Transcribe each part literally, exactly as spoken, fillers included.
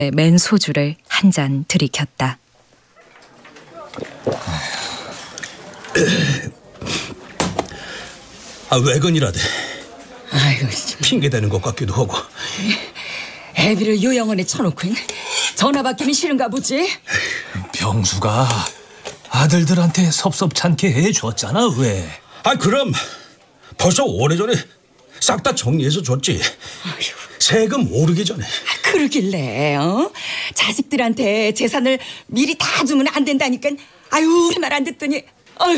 맨 소주를 한 잔 들이켰다. 아, 외근이라대. 아이고, 핑계대는 것 같기도 하고. 애비를 요양원에 쳐놓고 전화 받기는 싫은가 보지? 병수가 아들들한테 섭섭찮게 해줬잖아. 왜? 아, 그럼 벌써 오래전에 싹 다 정리해서 줬지. 세금 오르기 전에. 그러길래 어? 자식들한테 재산을 미리 다 주면 안 된다니까. 아유, 우리 말 안 듣더니. 아유.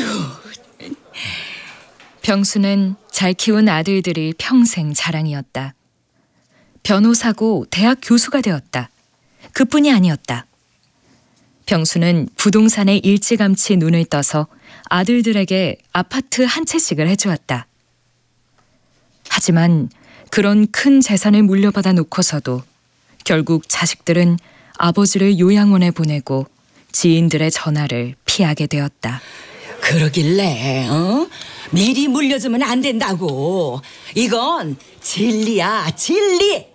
병수는 잘 키운 아들들이 평생 자랑이었다. 변호사고 대학 교수가 되었다. 그뿐이 아니었다. 병수는 부동산에 일찌감치 눈을 떠서 아들들에게 아파트 한 채씩을 해주었다. 하지만 그런 큰 재산을 물려받아 놓고서도 결국 자식들은 아버지를 요양원에 보내고 지인들의 전화를 피하게 되었다. 그러길래 어? 미리 물려주면 안 된다고. 이건 진리야, 진리.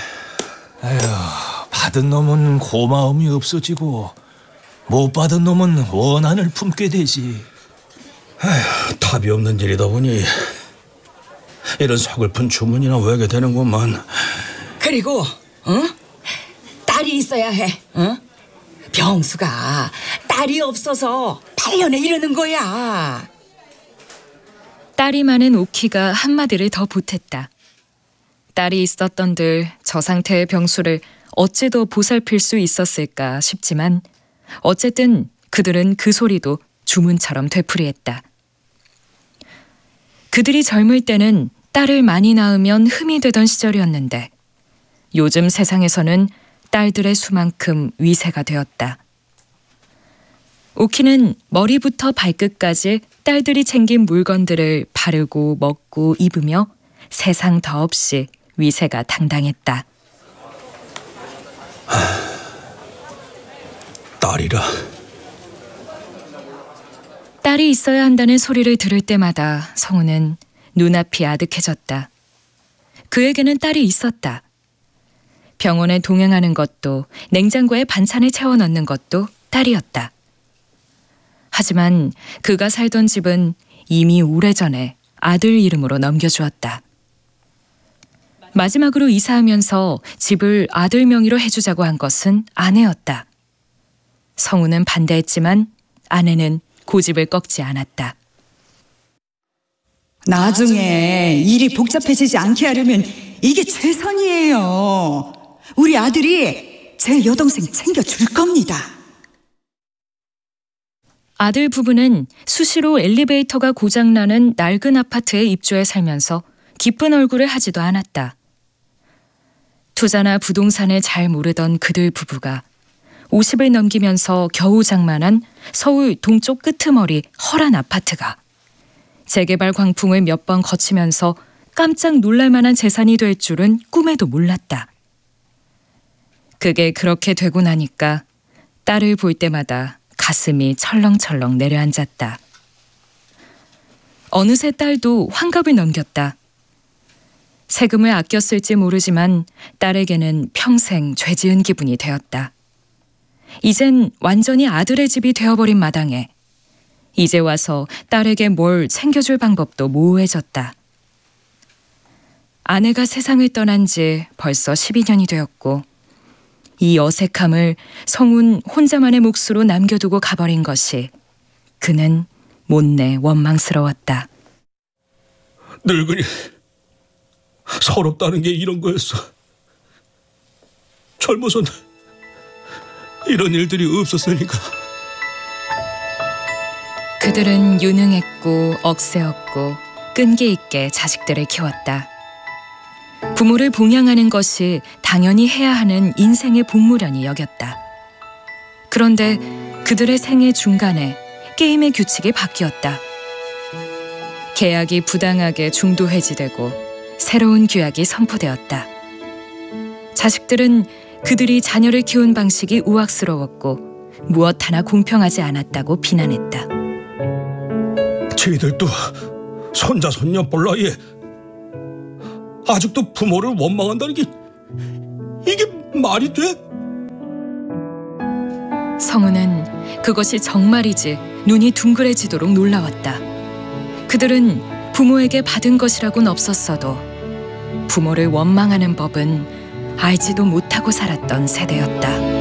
에휴, 받은 놈은 고마움이 없어지고 못 받은 놈은 원한을 품게 되지. 에휴, 답이 없는 일이다 보니 이런 서글픈 주문이나 외게 되는구만. 그리고 어? 딸이 있어야 해. 어? 병수가 딸이 없어서 팔 년에 이러는 거야. 딸이 많은 오키가 한마디를 더 보탰다. 딸이 있었던들 저 상태의 병수를 어찌 더 보살필 수 있었을까 싶지만 어쨌든 그들은 그 소리도 주문처럼 되풀이했다. 그들이 젊을 때는 딸을 많이 낳으면 흠이 되던 시절이었는데 요즘 세상에서는 딸들의 수만큼 위세가 되었다. 오키는 머리부터 발끝까지 딸들이 챙긴 물건들을 바르고 먹고 입으며 세상 더없이 위세가 당당했다. 딸이라. 딸이 있어야 한다는 소리를 들을 때마다 성우는 눈앞이 아득해졌다. 그에게는 딸이 있었다. 병원에 동행하는 것도 냉장고에 반찬을 채워 넣는 것도 딸이었다. 하지만 그가 살던 집은 이미 오래전에 아들 이름으로 넘겨주었다. 마지막으로 이사하면서 집을 아들 명의로 해주자고 한 것은 아내였다. 성우는 반대했지만 아내는 고집을 꺾지 않았다. 나중에 일이 복잡해지지 않게 하려면 이게 최선이에요. 우리 아들이 제 여동생 챙겨줄 겁니다. 아들 부부는 수시로 엘리베이터가 고장나는 낡은 아파트에 입주해 살면서 기쁜 얼굴을 하지도 않았다. 투자나 부동산을 잘 모르던 그들 부부가 오십을 넘기면서 겨우 장만한 서울 동쪽 끄트머리 헐한 아파트가 재개발 광풍을 몇 번 거치면서 깜짝 놀랄 만한 재산이 될 줄은 꿈에도 몰랐다. 그게 그렇게 되고 나니까 딸을 볼 때마다 가슴이 철렁철렁 내려앉았다. 어느새 딸도 환갑을 넘겼다. 세금을 아껴 쓸지 모르지만 딸에게는 평생 죄 지은 기분이 되었다. 이젠 완전히 아들의 집이 되어버린 마당에 이제 와서 딸에게 뭘 챙겨줄 방법도 모호해졌다. 아내가 세상을 떠난 지 벌써 십이 년이 되었고 이 어색함을 성운 혼자만의 몫으로 남겨두고 가버린 것이 그는 못내 원망스러웠다. 늙으니 서럽다는 게 이런 거였어. 젊어선 이런 일들이 없었으니까. 그들은 유능했고 억세였고 끈기 있게 자식들을 키웠다. 부모를 봉양하는 것이 당연히 해야 하는 인생의 복무련이 여겼다. 그런데 그들의 생애 중간에 게임의 규칙이 바뀌었다. 계약이 부당하게 중도 해지되고 새로운 규약이 선포되었다. 자식들은 그들이 자녀를 키운 방식이 우악스러웠고 무엇 하나 공평하지 않았다고 비난했다. 쟤들도 손자 손녀 볼 나이에 아직도 부모를 원망한다는 게 이게 말이 돼? 성우는 그것이 정말이지 눈이 둥그레지도록 놀라웠다. 그들은 부모에게 받은 것이라고는 없었어도 부모를 원망하는 법은 알지도 못하고 살았던 세대였다.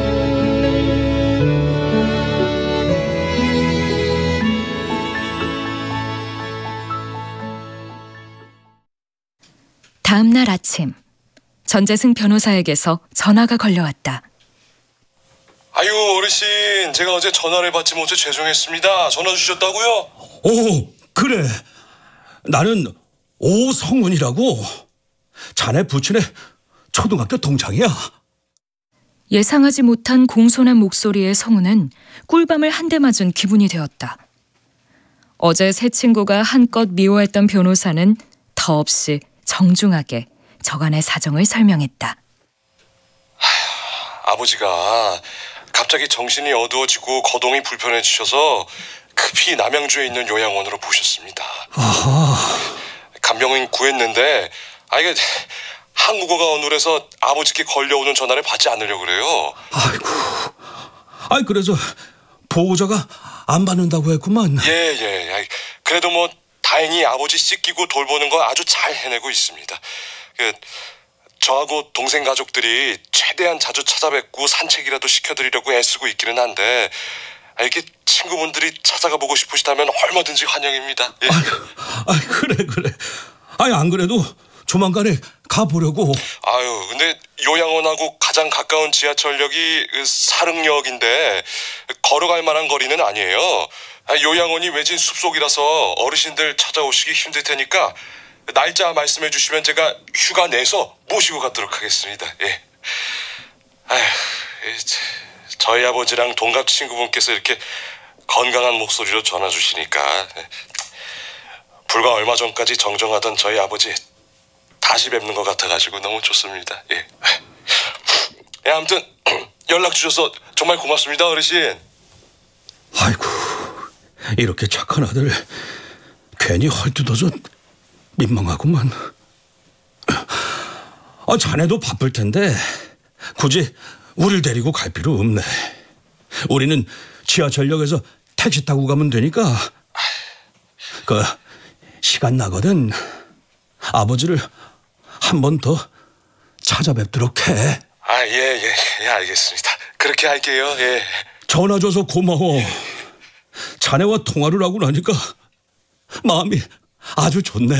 다음 날 아침, 전재승 변호사에게서 전화가 걸려왔다. 아유 어르신, 제가 어제 전화를 받지 못해 죄송했습니다. 전화 주셨다고요? 오, 그래. 나는 오성훈이라고. 자네 부친의 초등학교 동창이야. 예상하지 못한 공손한 목소리의 성우는 꿀밤을 한 대 맞은 기분이 되었다. 어제 새 친구가 한껏 미워했던 변호사는 더없이 정중하게 저간의 사정을 설명했다. 아버지가 갑자기 정신이 어두워지고 거동이 불편해지셔서 급히 남양주에 있는 요양원으로 모셨습니다. 간병인 구했는데 아 이게 한국어가 어눌해서 아버지께 걸려오는 전화를 받지 않으려고 그래요. 아이고. 아이 그래서 보호자가 안 받는다고 했구만. 예예. 예. 그래도 뭐 다행히 아버지 씻기고 돌보는 거 아주 잘 해내고 있습니다. 그 저하고 동생 가족들이 최대한 자주 찾아뵙고 산책이라도 시켜드리려고 애쓰고 있기는 한데 이렇게 친구분들이 찾아가 보고 싶으시다면 얼마든지 환영입니다. 예. 아 그래 그래. 아니 안 그래도 조만간에 가보려고. 아유 근데 요양원하고 가장 가까운 지하철역이 사릉역인데 걸어갈 만한 거리는 아니에요. 요양원이 외진 숲속이라서 어르신들 찾아오시기 힘들 테니까 날짜 말씀해 주시면 제가 휴가 내서 모시고 가도록 하겠습니다. 예. 아휴, 저희 아버지랑 동갑 친구분께서 이렇게 건강한 목소리로 전화 주시니까 불과 얼마 전까지 정정하던 저희 아버지 다시 뵙는 것 같아가지고 너무 좋습니다. 예. 예, 아무튼 연락 주셔서 정말 고맙습니다, 어르신. 아이고, 이렇게 착한 아들 괜히 헐뜯어서 민망하구만. 아, 자네도 바쁠 텐데 굳이 우릴 데리고 갈 필요 없네. 우리는 지하철역에서 택시 타고 가면 되니까. 그 시간 나거든. 아버지를 한 번 더 찾아뵙도록 해. 아, 예, 예, 예, 알겠습니다. 그렇게 할게요. 예. 전화 줘서 고마워. 자네와 통화를 하고 나니까 마음이 아주 좋네.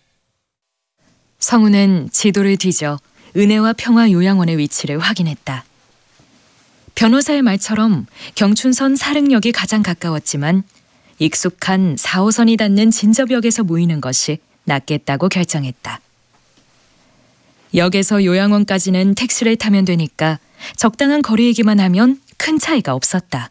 성우는 지도를 뒤져 은혜와 평화 요양원의 위치를 확인했다. 변호사의 말처럼 경춘선 사릉역이 가장 가까웠지만 익숙한 사 호선이 닿는 진접역에서 모이는 것이 낫겠다고 결정했다. 역에서 요양원까지는 택시를 타면 되니까 적당한 거리이기만 하면 큰 차이가 없었다.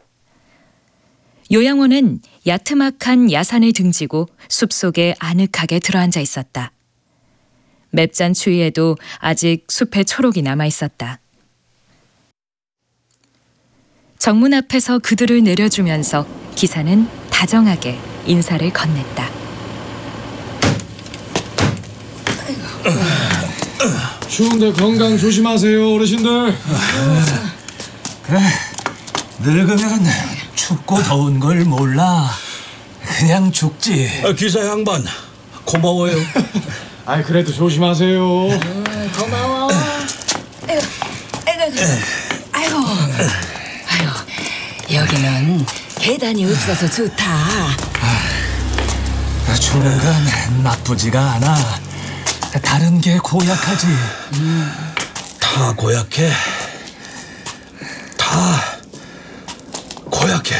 요양원은 야트막한 야산을 등지고 숲속에 아늑하게 들어앉아 있었다. 맵잔 추위에도 아직 숲에 초록이 남아 있었다. 정문 앞에서 그들을 내려주면서 기사는 다정하게 인사를 건넸다. 추운데 건강 조심하세요, 어르신들. 그래, 늙으면 춥고 더운 걸 몰라. 그냥 죽지. 아, 기사 양반 고마워요. 아이 그래도 조심하세요. 고마워. 아이고, 아이고, 아이고, 아이고, 여기는 계단이 없어서 좋다. 추운 건 나쁘지가 않아. 다른 게 고약하지. 음. 다 고약해. 다 고약해.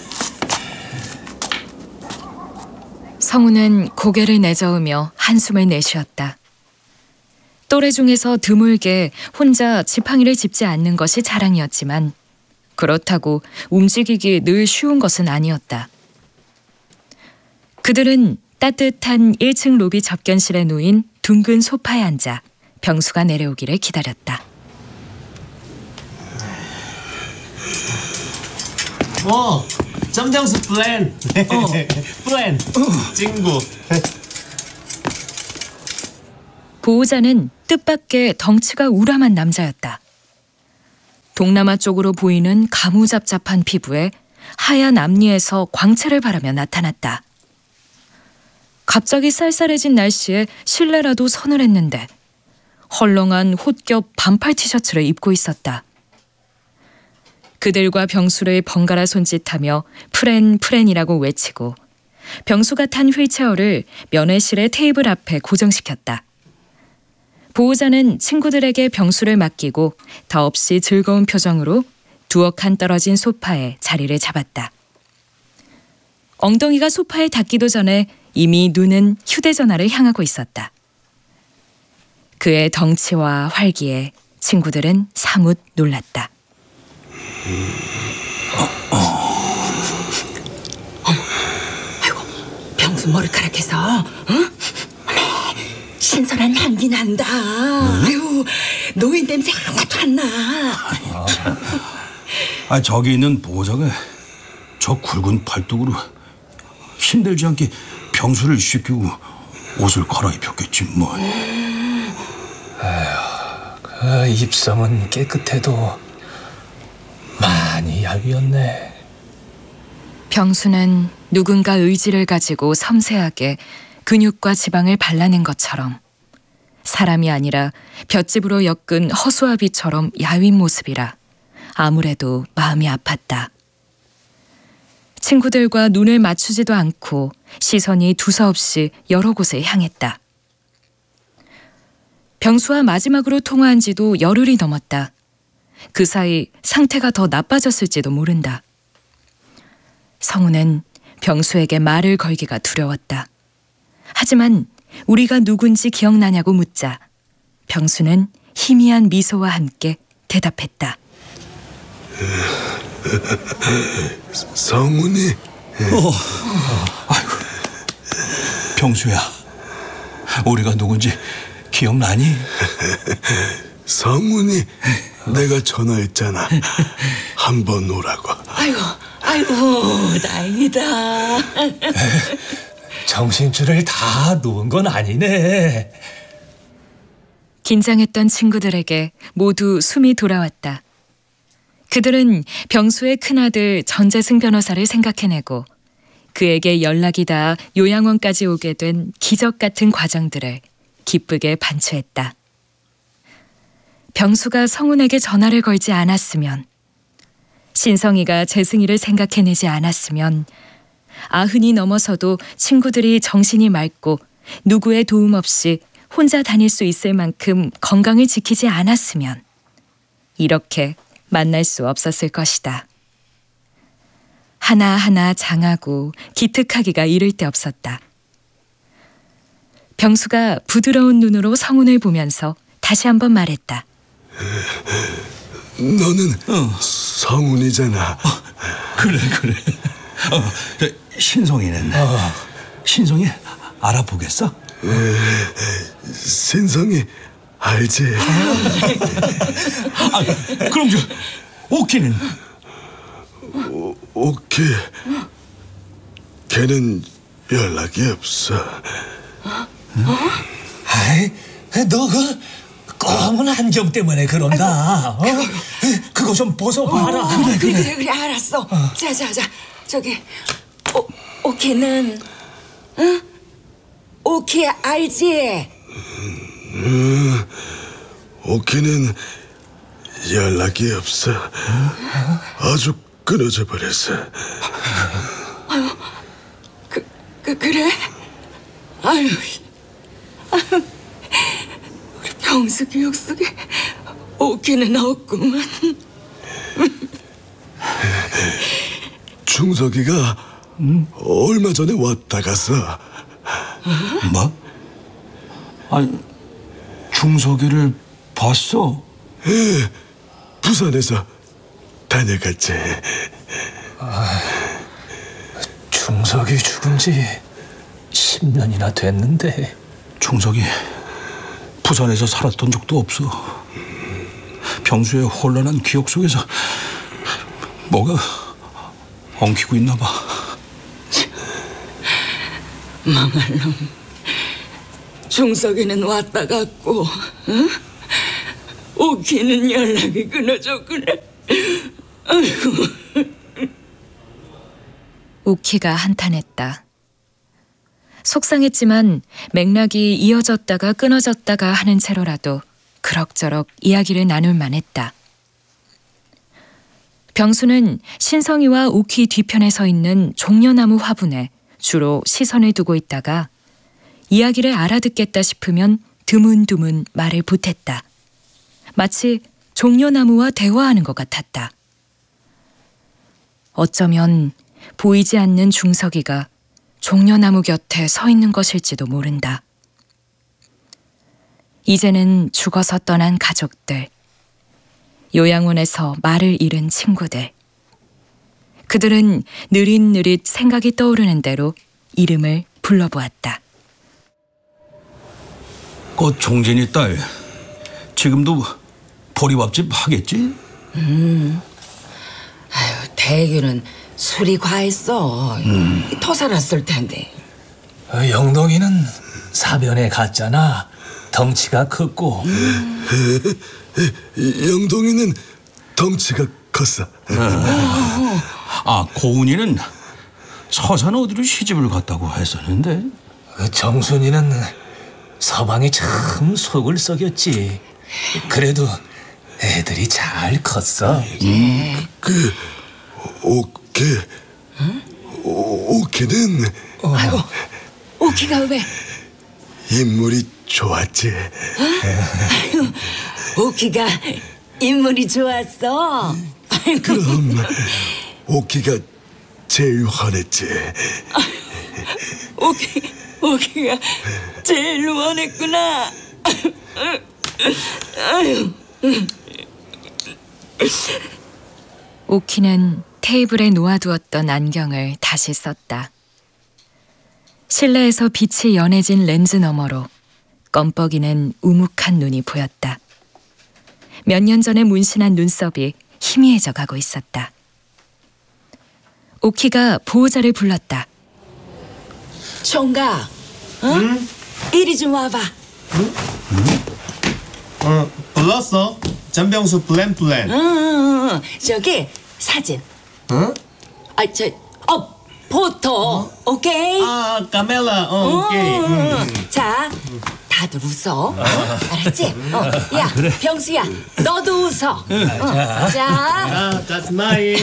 성우는 고개를 내저으며 한숨을 내쉬었다. 또래 중에서 드물게 혼자 지팡이를 짚지 않는 것이 자랑이었지만 그렇다고 움직이기 늘 쉬운 것은 아니었다. 그들은 따뜻한 일 층 로비 접견실에 놓인 둥근 소파에 앉아 병수가 내려오기를 기다렸다. 어, 점장수 플랜. 어, 플랜. 친구. 보호자는 뜻밖의 덩치가 우람한 남자였다. 동남아 쪽으로 보이는 가무잡잡한 피부에 하얀 앞니에서 광채를 바라며 나타났다. 갑자기 쌀쌀해진 날씨에 실내라도 서늘했는데 헐렁한 홑겹 반팔 티셔츠를 입고 있었다. 그들과 병수를 번갈아 손짓하며 프렌 프렌이라고 외치고 병수가 탄 휠체어를 면회실의 테이블 앞에 고정시켰다. 보호자는 친구들에게 병수를 맡기고 더없이 즐거운 표정으로 두어 칸 떨어진 소파에 자리를 잡았다. 엉덩이가 소파에 닿기도 전에 이미 눈은 휴대전화를 향하고 있었다. 그의 덩치와 활기에 친구들은 사뭇 놀랐다. 병수 머리카락에서 어? 신선한 향기 난다. 아유, 노인 냄새 하나도 안 나. 아, 저기 있는 보호자가 저 굵은 팔뚝으로 힘들지 않게 병수를 씻기고 옷을 갈아입혔겠지 뭐. 그 입성은 깨끗해도 많이 얇이었네. 병수는 누군가 의지를 가지고 섬세하게 근육과 지방을 발라낸 것처럼 사람이 아니라 볏짚으로 엮은 허수아비처럼 야윈 모습이라 아무래도 마음이 아팠다. 친구들과 눈을 맞추지도 않고 시선이 두서없이 여러 곳을 향했다. 병수와 마지막으로 통화한 지도 열흘이 넘었다. 그 사이 상태가 더 나빠졌을지도 모른다. 성우는 병수에게 말을 걸기가 두려웠다. 하지만 우리가 누군지 기억나냐고 묻자 병수는 희미한 미소와 함께 대답했다. 성훈이. 어, 아이고, 병수야, 우리가 누군지 기억나니? 성훈이, 내가 전화했잖아. 한번 오라고. 아이고, 아이고, 다행이다. 정신줄을 다 놓은 건 아니네. 긴장했던 친구들에게 모두 숨이 돌아왔다. 그들은 병수의 큰아들 전재승 변호사를 생각해내고 그에게 연락이 닿아 요양원까지 오게 된 기적 같은 과정들을 기쁘게 반추했다. 병수가 성훈에게 전화를 걸지 않았으면, 신성이가 재승이를 생각해내지 않았으면, 아흔이 넘어서도 친구들이 정신이 맑고 누구의 도움 없이 혼자 다닐 수 있을 만큼 건강을 지키지 않았으면 이렇게 만날 수 없었을 것이다. 하나하나 장하고 기특하기가 이를 데 없었다. 병수가 부드러운 눈으로 성훈을 보면서 다시 한번 말했다. 너는 어. 성훈이잖아. 어, 그래 그래. 어, 저, 신성이는 어. 신성이 알아보겠어? 에, 신성이 알지. 아, 그럼 저 오키는? 오, 오키 걔는 연락이 없어. 어? 아이, 너 그 검은 안경 때문에 그런가? 어? 그거 좀 벗어봐라. 어, 그래, 그래 그래 그래 알았어. 어. 자자자 저기 오, 오키는 응? 오키 알지? 음, 오키는 연락이 없어. 아주 끊어져 버렸어. 아유, 그, 그 그래? 아유, 아유, 우리 병수 기억 속에 오키는 없구만. 중석이가 음? 얼마 전에 왔다 갔어. 뭐? 아니, 중석이를 봤어? 예, 부산에서 다녀갔지. 아, 중석이 죽은 지 십 년이나 됐는데. 중석이 부산에서 살았던 적도 없어. 병수의 혼란한 기억 속에서 뭐가 엉키고 있나 봐. 망할 놈. 중석이는 왔다 갔고 응? 오키는 연락이 끊어졌구나. 아이고. 오키가 한탄했다. 속상했지만 맥락이 이어졌다가 끊어졌다가 하는 채로라도 그럭저럭 이야기를 나눌 만했다. 병수는 신성이와 오키 뒤편에 서 있는 종려나무 화분에 주로 시선을 두고 있다가 이야기를 알아듣겠다 싶으면 드문드문 말을 보탰다. 마치 종려나무와 대화하는 것 같았다. 어쩌면 보이지 않는 중석이가 종려나무 곁에 서 있는 것일지도 모른다. 이제는 죽어서 떠난 가족들, 요양원에서 말을 잃은 친구들. 그들은 느릿느릿 생각이 떠오르는 대로 이름을 불러보았다. 그 종진이 딸 지금도 보리밥집 하겠지? 음. 아유, 대규는 술이 과했어. 음. 더 살았을 텐데. 어, 영동이는 사변에 갔잖아. 덩치가 컸고. 음. 영동이는 덩치가 컸어. 아, 아 고은이는 서산 어디로 시집을 갔다고 했었는데. 그 정순이는 서방이 참 속을 썩였지. 그래도 애들이 잘 컸어. 음, 그 오케 응? 오케는 어. 아이고, 오케가 왜? 인물이 좋았지. 아이고, 오케가 인물이 좋았어. 아이고. 그럼 오케가 제일 화냈지. 오케 오케가 제일 원했구나. 아유. 오키는 테이블에 놓아두었던 안경을 다시 썼다. 실내에서 빛이 연해진 렌즈 너머로 껌뻑이는 우묵한 눈이 보였다. 몇 년 전에 문신한 눈썹이 희미해져 가고 있었다. 오키가 보호자를 불렀다. 총각, 어? 응? 이리 좀 와봐. 응? 응? 어, 불렀어. 전병수 플랜 플랜. 응, 응, 응. 저기 사진. 응? 아, 저, 어, 포토. 어? 오케이. 아, 카멜라. 어, 오케이. 응, 응. 응. 자, 다들 웃어. 어? 알았지? 어, 야, 그래. 병수야, 너도 웃어. 응. 어, 자. 아, 가스마이.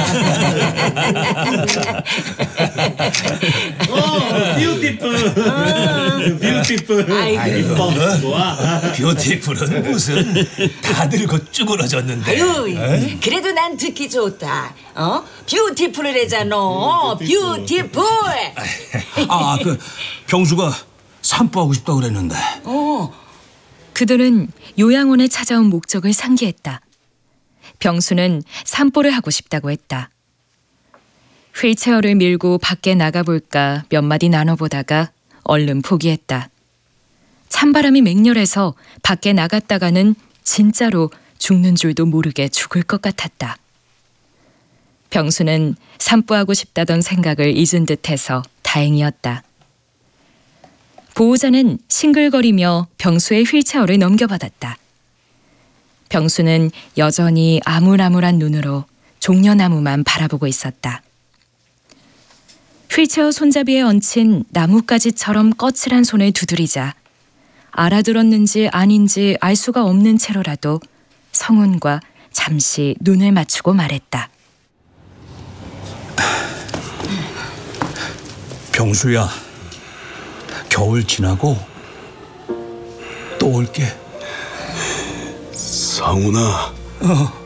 오, 뷰티풀. 뷰티풀. 아이고. 이뻐. 좋아. 뷰티풀은 무슨. 다들 곧 쭈그러졌는데. 아유, 그래도 난 듣기 좋다. 어? 뷰티풀을 해잖아. 뷰티풀. 아, 그 병수가 산보하고 싶다고 그랬는데. 어. 그들은 요양원에 찾아온 목적을 상기했다. 병수는 산보를 하고 싶다고 했다. 휠체어를 밀고 밖에 나가볼까 몇 마디 나눠보다가 얼른 포기했다. 찬바람이 맹렬해서 밖에 나갔다가는 진짜로 죽는 줄도 모르게 죽을 것 같았다. 병수는 산보하고 싶다던 생각을 잊은 듯해서 다행이었다. 보호자는 싱글거리며 병수의 휠체어를 넘겨받았다. 병수는 여전히 아물아물한 눈으로 종려나무만 바라보고 있었다. 휠체어 손잡이에 얹힌 나뭇가지처럼 거칠한 손을 두드리자 알아들었는지 아닌지 알 수가 없는 채로라도 성훈과 잠시 눈을 맞추고 말했다. 병수야, 겨울 지나고 또 올게. 상훈아. 어.